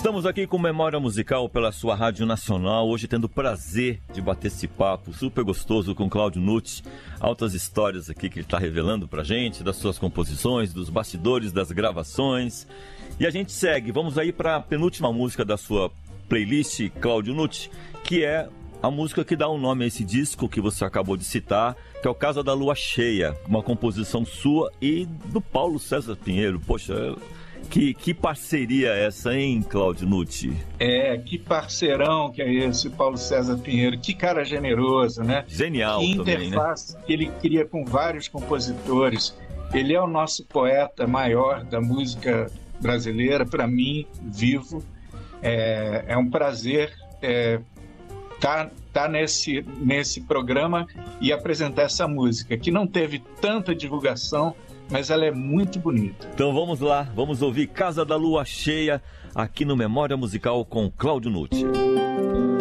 Estamos aqui com Memória Musical pela sua Rádio Nacional, hoje tendo o prazer de bater esse papo super gostoso com Cláudio Nucci. Altas histórias aqui que ele está revelando pra gente, das suas composições, dos bastidores, das gravações. E a gente segue, vamos aí para a penúltima música da sua playlist, Cláudio Nucci, que é a música que dá o nome a esse disco que você acabou de citar, que é o Casa da Lua Cheia, uma composição sua e do Paulo César Pinheiro. Poxa, que parceria é essa, hein, Cláudio Nucci? Que parceirão que é esse Paulo César Pinheiro, que cara generoso, né? Genial que também, interface que ele cria com vários compositores. Ele é o nosso poeta maior da música brasileira, para mim, vivo. É um prazer tá nesse programa e apresentar essa música, que não teve tanta divulgação, mas ela é muito bonita. Então vamos lá, vamos ouvir Casa da Lua Cheia aqui no Memória Musical com Cláudio Nucci.